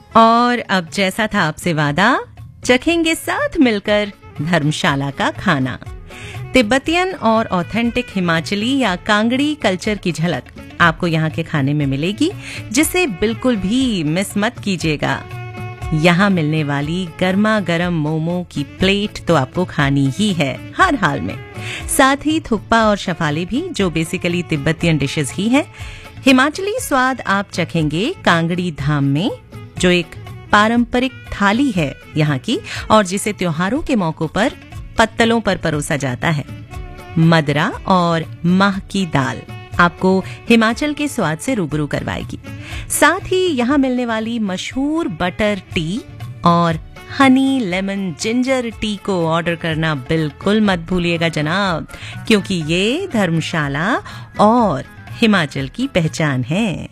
और अब जैसा था आपसे वादा, चखेंगे साथ मिलकर धर्मशाला का खाना। तिब्बतियन और ऑथेंटिक हिमाचली या कांगड़ी कल्चर की झलक आपको यहाँ के खाने में मिलेगी, जिसे बिल्कुल भी मिस मत कीजिएगा। यहाँ मिलने वाली गर्मा गर्म मोमो की प्लेट तो आपको खानी ही है हर हाल में। साथ ही थुक्पा और शफाले भी, जो बेसिकली तिब्बतियन डिशेस ही हैं। हिमाचली स्वाद आप चखेंगे कांगड़ी धाम में, जो एक पारंपरिक थाली है यहाँ की और जिसे त्योहारों के मौकों पर पत्तलों पर परोसा जाता है। मदरा और माह की दाल आपको हिमाचल के स्वाद से रूबरू करवाएगी। साथ ही यहाँ मिलने वाली मशहूर बटर टी और हनी लेमन जिंजर टी को ऑर्डर करना बिल्कुल मत भूलिएगा जनाब, क्योंकि ये धर्मशाला और हिमाचल की पहचान है।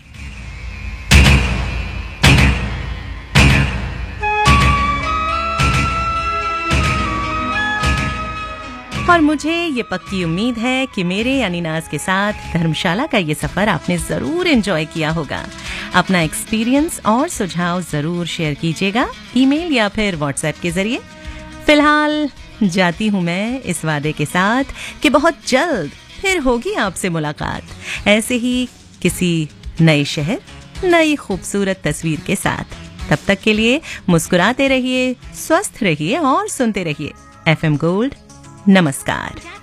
और मुझे ये पक्की उम्मीद है कि मेरे यानी नाज के साथ धर्मशाला का ये सफर आपने जरूर एंजॉय किया होगा। अपना एक्सपीरियंस और सुझाव जरूर शेयर कीजिएगा, ईमेल या फिर व्हाट्सएप के जरिए। फिलहाल जाती हूँ मैं इस वादे के साथ कि बहुत जल्द फिर होगी आपसे मुलाकात, ऐसे ही किसी नए शहर, नई खूबसूरत तस्वीर के साथ। तब तक के लिए मुस्कुराते रहिए, स्वस्थ रहिए और सुनते रहिए FM गोल्ड। नमस्कार।